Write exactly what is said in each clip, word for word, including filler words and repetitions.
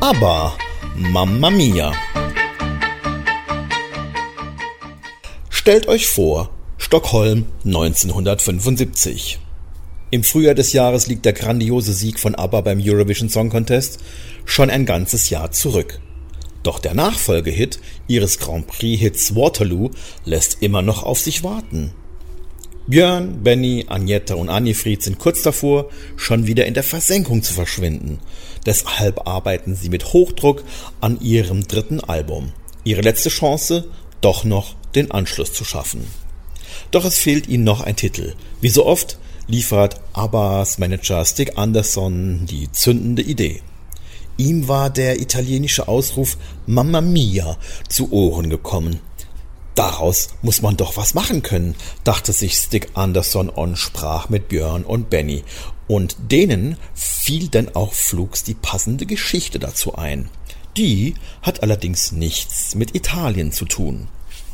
ABBA, Mamma Mia. Stellt euch vor, Stockholm neunzehnhundertfünfundsiebzig. Im Frühjahr des Jahres liegt der grandiose Sieg von ABBA beim Eurovision Song Contest schon ein ganzes Jahr zurück. Doch der Nachfolgehit ihres Grand Prix-Hits Waterloo lässt immer noch auf sich warten. Björn, Benny, Agneta und Annifried sind kurz davor, schon wieder in der Versenkung zu verschwinden. Deshalb arbeiten sie mit Hochdruck an ihrem dritten Album. Ihre letzte Chance, doch noch den Anschluss zu schaffen. Doch es fehlt ihnen noch ein Titel. Wie so oft liefert ABBAs Manager Stig Andersson die zündende Idee. Ihm war der italienische Ausruf Mamma Mia zu Ohren gekommen. Daraus muss man doch was machen können, dachte sich Stig Andersson und sprach mit Björn und Benny. Und denen fiel dann auch flugs die passende Geschichte dazu ein. Die hat allerdings nichts mit Italien zu tun.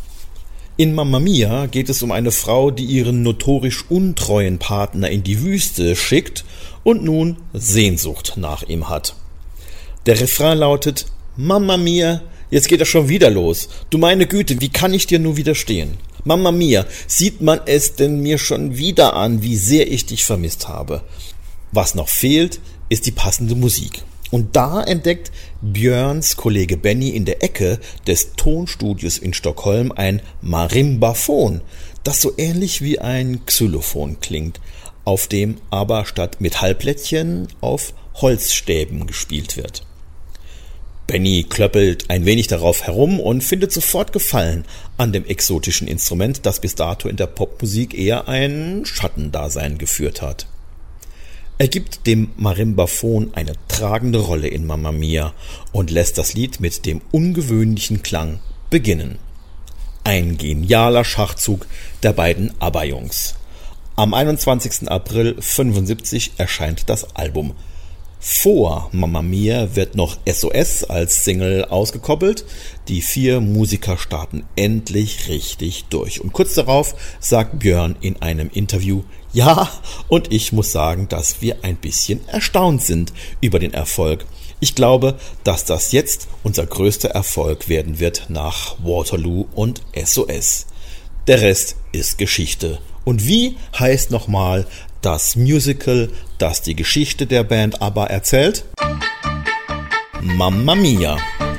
In Mamma Mia geht es um eine Frau, die ihren notorisch untreuen Partner in die Wüste schickt und nun Sehnsucht nach ihm hat. Der Refrain lautet: Mamma Mia, jetzt geht das schon wieder los. Du meine Güte, wie kann ich dir nur widerstehen? Mamma Mia, sieht man es denn mir schon wieder an, wie sehr ich dich vermisst habe. Was noch fehlt, ist die passende Musik. Und da entdeckt Björns Kollege Benny in der Ecke des Tonstudios in Stockholm ein Marimbaphon, das so ähnlich wie ein Xylophon klingt, auf dem aber statt Metallplättchen auf Holzstäben gespielt wird. Benny klöppelt ein wenig darauf herum und findet sofort Gefallen an dem exotischen Instrument, das bis dato in der Popmusik eher ein Schattendasein geführt hat. Er gibt dem Marimbaphon eine tragende Rolle in Mamma Mia und lässt das Lied mit dem ungewöhnlichen Klang beginnen. Ein genialer Schachzug der beiden ABBA-Jungs. Am einundzwanzigsten April fünfundsiebzig erscheint das Album. Vor Mamma Mia wird noch S O S als Single ausgekoppelt. Die vier Musiker starten endlich richtig durch. Und kurz darauf sagt Björn in einem Interview: Ja, und ich muss sagen, dass wir ein bisschen erstaunt sind über den Erfolg. Ich glaube, dass das jetzt unser größter Erfolg werden wird nach Waterloo und S O S. Der Rest ist Geschichte. Und wie heißt nochmal das Musical, das die Geschichte der Band ABBA erzählt? Mamma Mia.